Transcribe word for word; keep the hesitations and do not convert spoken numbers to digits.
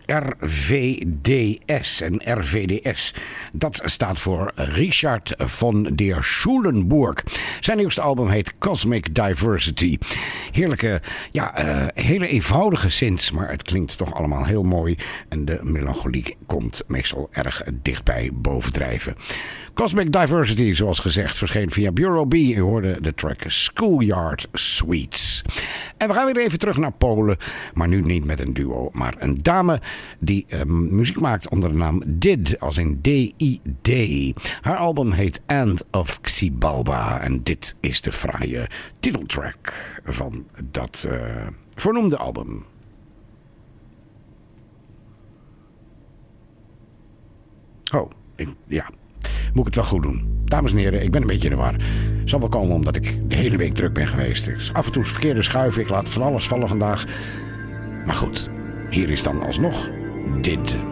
R V D S. En R V D S, dat staat voor Richard von der Schulenburg. Zijn nieuwste album heet Cosmic Diversity. Heerlijke, ja, uh, hele eenvoudige synths, maar het klinkt toch allemaal heel mooi. En de melancholiek komt meestal erg dichtbij bovendrijven. Cosmic Diversity, zoals gezegd, verscheen via Bureau B. U hoorde de track Schoolyard Suites. En we gaan weer even terug naar Polen, maar nu niet met een duo, maar een dame die uh, muziek maakt onder de naam Did, als in D I D. Haar album heet End of Xibalba en dit is de fraaie titeltrack van dat uh, vernoemde album. Oh, ik, ja... Moet ik het wel goed doen. Dames en heren, ik ben een beetje in de war. Zal wel komen omdat ik de hele week druk ben geweest. Dus af en toe is verkeerde schuiven. Ik laat van alles vallen vandaag. Maar goed, hier is dan alsnog dit.